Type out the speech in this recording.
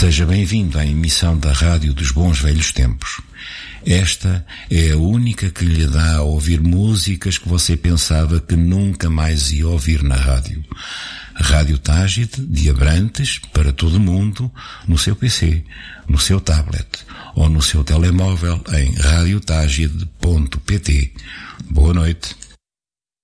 Seja bem-vindo à emissão da Rádio dos Bons Velhos Tempos. Esta é a única que lhe dá a ouvir músicas que você pensava que nunca mais ia ouvir na rádio. Rádio Tágide de Abrantes para todo o mundo, no seu PC, no seu tablet ou no seu telemóvel em radiotagide.pt. Boa noite.